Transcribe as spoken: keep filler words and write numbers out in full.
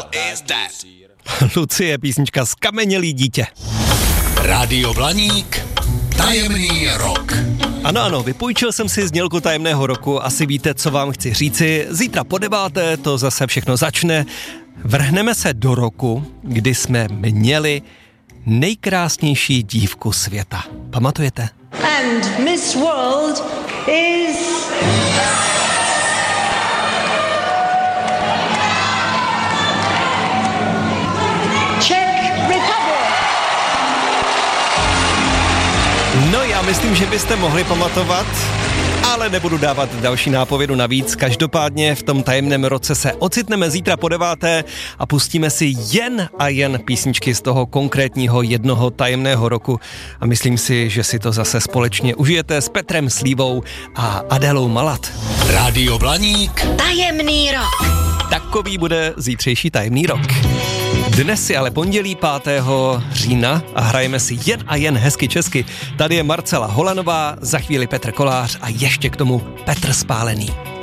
is that? Lucie, písnička Skamenělý dítě. Rádio Blaník, tajemný rok. Ano, ano, vypůjčil jsem si znělku tajemného roku, asi víte, co vám chci říci. Zítra po deváté to zase všechno začne. Vrhneme se do roku, kdy jsme měli nejkrásnější dívku světa. Pamatujete? And Miss World is... Czech Republic. No, já myslím, že byste mohli pamatovat, ale nebudu dávat další nápovědu navíc. Každopádně v tom tajemném roce se ocitneme zítra po deváté a pustíme si jen a jen písničky z toho konkrétního jednoho tajemného roku. A myslím si, že si to zase společně užijete s Petrem Slívou a Adélou Malat. Rádio Blaník. Tajemný rok. Takový bude zítřejší tajemný rok. Dnes je ale pondělí pátého října a hrajeme si jen a jen hezky česky. Tady je Marcela Holanová, za chvíli Petr Kolář a ještě k tomu Petr Spálený.